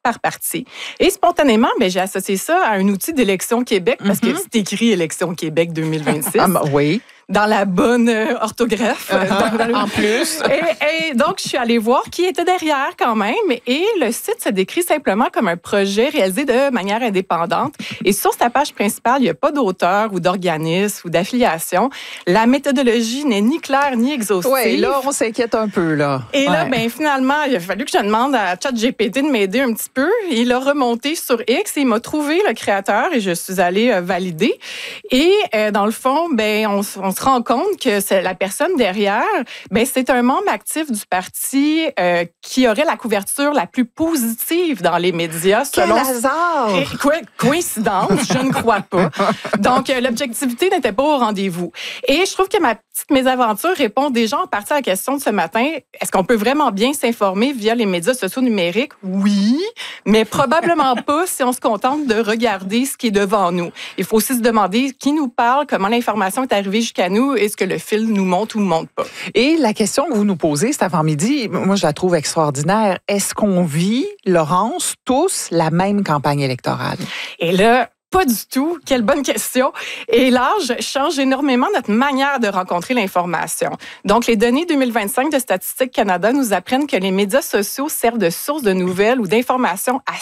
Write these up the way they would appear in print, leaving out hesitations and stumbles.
par parti. Et spontanément, j'ai associé ça à un outil d'Élection Québec parce que c'est écrit Élection Québec 2026. Oui. Dans la bonne orthographe. En plus. Et donc, je suis allée voir qui était derrière quand même. Et le site se décrit simplement comme un projet réalisé de manière indépendante. Et sur sa page principale, il n'y a pas d'auteur ou d'organisme ou d'affiliation. La méthodologie n'est ni claire ni exhaustive. Oui, là, on s'inquiète un peu, là. Et là, finalement, il a fallu que je demande à ChatGPT de m'aider un petit peu. Il a remonté sur X et il m'a trouvé le créateur et je suis allée valider. Et dans le fond, on se rend compte que c'est la personne derrière, c'est un membre actif du parti qui aurait la couverture la plus positive dans les médias. Quel hasard! Coïncidence, je ne crois pas. Donc, l'objectivité n'était pas au rendez-vous. Et je trouve que ma petite mésaventure répond déjà en partie à la question de ce matin. Est-ce qu'on peut vraiment bien s'informer via les médias sociaux numériques? Oui, mais probablement pas si on se contente de regarder ce qui est devant nous. Il faut aussi se demander qui nous parle, comment l'information est arrivée jusqu'à nous, est-ce que le fil nous montre ou ne montre pas. Et la question que vous nous posez cet avant-midi, moi, je la trouve extraordinaire. Est-ce qu'on vit, Laurence, tous la même campagne électorale? Et là, pas du tout. Quelle bonne question. Et l'âge change énormément notre manière de rencontrer l'information. Donc, les données 2025 de Statistique Canada nous apprennent que les médias sociaux servent de source de nouvelles ou d'informations à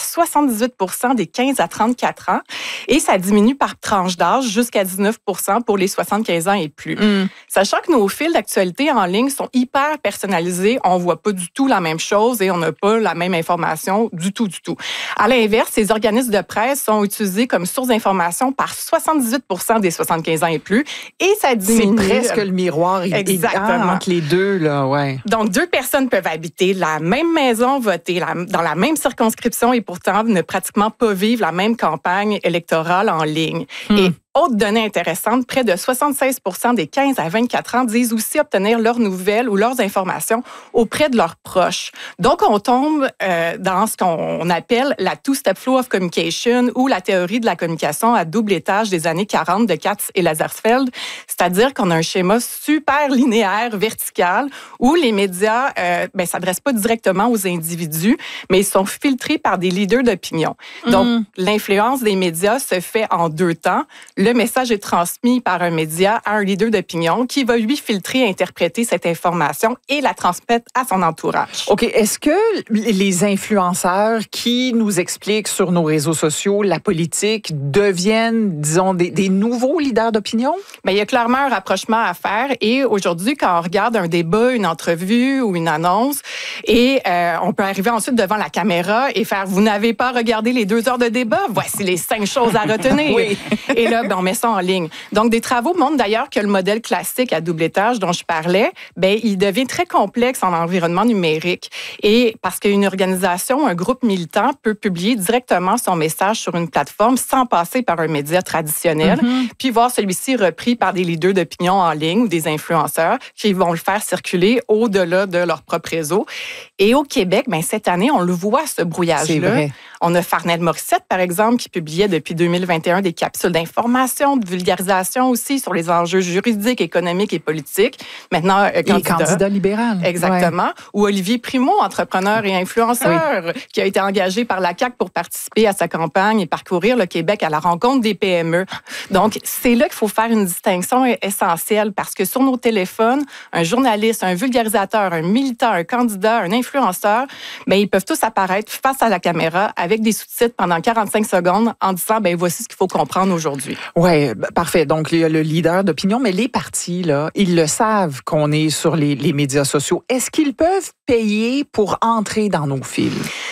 78% des 15 à 34 ans. Et ça diminue par tranche d'âge jusqu'à 19% pour les 75 ans et plus. Sachant que nos fils d'actualité en ligne sont hyper personnalisés, on voit pas du tout la même chose et on n'a pas la même information du tout. À l'inverse, ces organismes de presse sont utilisés comme source d'information par 78% des 75 ans et plus. Et ça diminue. C'est presque le miroir entre les deux, là, ouais. Donc, deux personnes peuvent habiter la même maison, voter dans la même circonscription et pourtant ne pratiquement pas vivre la même campagne électorale en ligne. Et autre donnée intéressante, près de 76% des 15 à 24 ans disent aussi obtenir leurs nouvelles ou leurs informations auprès de leurs proches. Donc, on tombe dans ce qu'on appelle la two-step flow of communication ou la théorie de la communication à double étage des années 40 de Katz et Lazarsfeld. C'est-à-dire qu'on a un schéma super linéaire, vertical, où les médias s'adressent pas directement aux individus, mais ils sont filtrés par des leaders d'opinion. Donc, l'influence des médias se fait en deux temps. Le message est transmis par un média à un leader d'opinion qui va, lui, filtrer et interpréter cette information et la transmettre à son entourage. OK. Est-ce que les influenceurs qui nous expliquent sur nos réseaux sociaux la politique deviennent, disons, des nouveaux leaders d'opinion? Il y a clairement un rapprochement à faire. Et aujourd'hui, quand on regarde un débat, une entrevue ou une annonce, et on peut arriver ensuite devant la caméra et faire « Vous n'avez pas regardé les 2 heures de débat? Voici les 5 choses à retenir. » Oui. Et là, on met ça en ligne. Donc, des travaux montrent d'ailleurs que le modèle classique à double étage dont je parlais, il devient très complexe en environnement numérique. Et parce qu'une organisation, un groupe militant peut publier directement son message sur une plateforme sans passer par un média traditionnel, puis voir celui-ci repris par des leaders d'opinion en ligne ou des influenceurs qui vont le faire circuler au-delà de leur propre réseau. Et au Québec, cette année, on le voit, ce brouillage-là. C'est vrai. On a Farnell Morissette, par exemple, qui publiait depuis 2021 des capsules d'information, de vulgarisation aussi sur les enjeux juridiques, économiques et politiques. Maintenant, candidat libéral. Exactement. Ouais. Ou Olivier Primo, entrepreneur et influenceur, qui a été engagé par la CAQ pour participer à sa campagne et parcourir le Québec à la rencontre des PME. Donc, c'est là qu'il faut faire une distinction essentielle parce que sur nos téléphones, un journaliste, un vulgarisateur, un militant, un candidat, un influenceur, ils peuvent tous apparaître face à la caméra avec des sous-titres pendant 45 secondes en disant, voici ce qu'il faut comprendre aujourd'hui. Oui, parfait. Donc, il y a le leader d'opinion, mais les partis, là, ils le savent qu'on est sur les médias sociaux. Est-ce qu'ils peuvent payer pour entrer dans nos fils?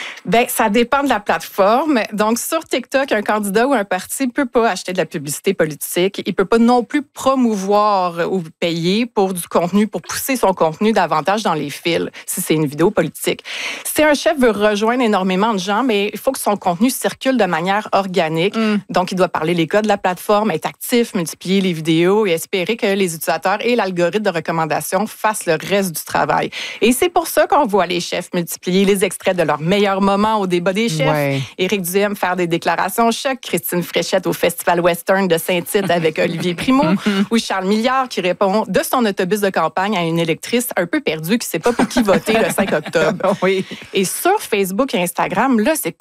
Ça dépend de la plateforme. Donc, sur TikTok, un candidat ou un parti ne peut pas acheter de la publicité politique. Il ne peut pas non plus promouvoir ou payer pour du contenu, pour pousser son contenu davantage dans les fils, si c'est une vidéo politique. Si un chef veut rejoindre énormément de gens, mais il faut que son contenu circule de manière organique. Donc, il doit parler les codes de la plateforme, être actif, multiplier les vidéos et espérer que les utilisateurs et l'algorithme de recommandation fassent le reste du travail. Et c'est pour ça qu'on voit les chefs multiplier les extraits de leurs meilleurs moments au débat des chefs. Ouais. Éric Duhem faire des déclarations choc, Christine Fréchette au Festival Western de Saint-Tite avec Olivier Primo, ou Charles Milliard qui répond de son autobus de campagne à une électrice un peu perdue qui ne sait pas pour qui voter le 5 octobre. Oui. Et sur Facebook et Instagram, là, c'est